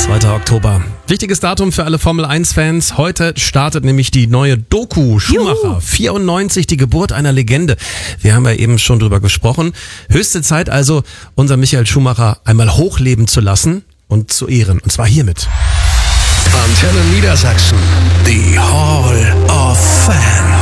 2. Oktober. Wichtiges Datum für alle Formel-1-Fans. Heute startet nämlich die neue Doku Schumacher. 94, die Geburt einer Legende. Wir haben ja eben schon drüber gesprochen. Höchste Zeit also, unser Michael Schumacher einmal hochleben zu lassen und zu ehren. Und zwar hiermit. Antenne Niedersachsen, die Hall of Fame.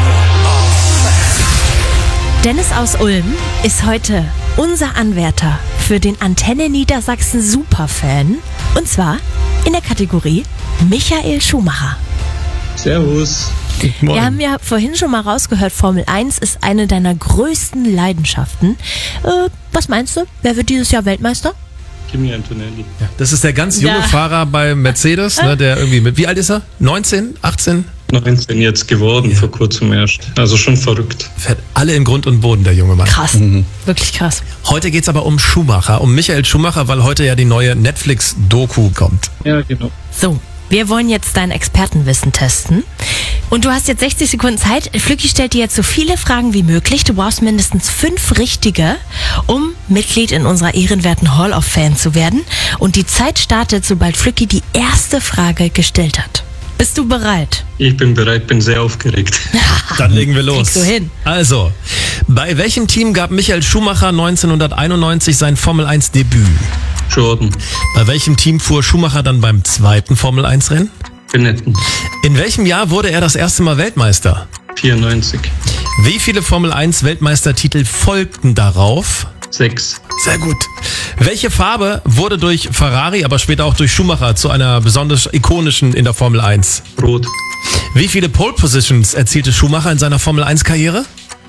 Dennis aus Ulm ist heute unser Anwärter für den Antenne Niedersachsen Superfan. Und zwar in der Kategorie Michael Schumacher. Servus. Wir haben ja vorhin schon mal rausgehört, Formel 1 ist eine deiner größten Leidenschaften. Was meinst du? Wer wird dieses Jahr Weltmeister? Kimi Antonelli. Ja, das ist der ganz junge Fahrer bei Mercedes, ne, der irgendwie mit, wie alt ist er? 19, 18? 19 jetzt geworden, vor kurzem erst. Also schon verrückt. Fährt alle in Grund und Boden, der junge Mann. Krass, wirklich krass. Heute geht's aber um Schumacher, um Michael Schumacher, weil heute ja die neue Netflix-Doku kommt. Ja, genau. So, wir wollen jetzt dein Expertenwissen testen. Und du hast jetzt 60 Sekunden Zeit. Flücki stellt dir jetzt so viele Fragen wie möglich. Du brauchst mindestens 5 richtige, um Mitglied in unserer ehrenwerten Hall of Fame zu werden. Und die Zeit startet, sobald Flücki die erste Frage gestellt hat. Bist du bereit? Ich bin bereit, bin sehr aufgeregt. Dann legen wir los. Kriegst du hin. Also, bei welchem Team gab Michael Schumacher 1991 sein Formel-1-Debüt? Jordan. Bei welchem Team fuhr Schumacher dann beim zweiten Formel-1-Rennen? Benetton. In welchem Jahr wurde er das erste Mal Weltmeister? 94. Wie viele Formel-1-Weltmeistertitel folgten darauf? 6. Sehr gut. Welche Farbe wurde durch Ferrari, aber später auch durch Schumacher zu einer besonders ikonischen in der Formel 1? Rot. Wie viele Pole Positions erzielte Schumacher in seiner Formel 1-Karriere?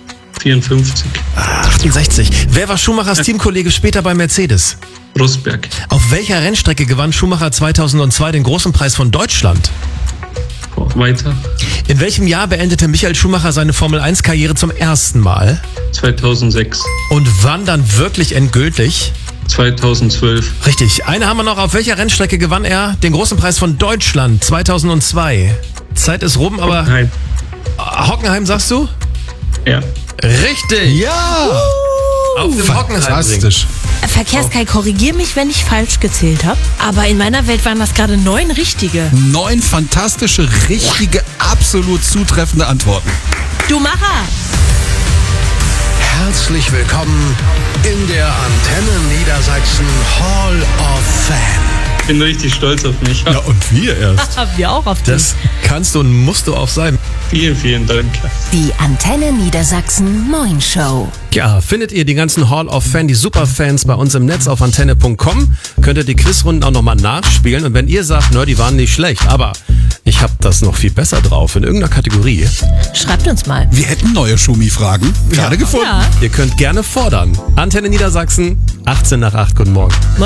54. 68. Wer war Schumachers Teamkollege später bei Mercedes? Rosberg. Auf welcher Rennstrecke gewann Schumacher 2002 den großen Preis von Deutschland? Weiter. In welchem Jahr beendete Michael Schumacher seine Formel 1-Karriere zum ersten Mal? 2006. Und wann dann wirklich endgültig? 2012. Richtig. Eine haben wir noch. Auf welcher Rennstrecke gewann er den großen Preis von Deutschland 2002? Zeit ist rum, aber... Nein. Hockenheim, sagst du? Ja. Richtig. Ja! Auf dem Hockenheim. Fantastisch. Verkehrskai, korrigier mich, wenn ich falsch gezählt habe. Aber in meiner Welt waren das gerade 9 richtige. 9 fantastische, richtige, absolut zutreffende Antworten. Du Macher! Herzlich willkommen in der Antenne Niedersachsen Hall of Fame. Ich bin richtig stolz auf mich. Ja, und wir erst. Haben wir auch auf dich. Das kannst du und musst du auch sein. Vielen, vielen Dank. Die Antenne Niedersachsen Moin Show. Ja, findet ihr die ganzen Hall of Fame, die Superfans bei uns im Netz auf antenne.com. Könnt ihr die Quizrunden auch nochmal nachspielen. Und wenn ihr sagt, die waren nicht schlecht, aber ich habe das noch viel besser drauf in irgendeiner Kategorie. Schreibt uns mal. Wir hätten neue Schumi-Fragen gerade gefunden. Ja. Ihr könnt gerne fordern. Antenne Niedersachsen, 18 nach 8, guten Morgen.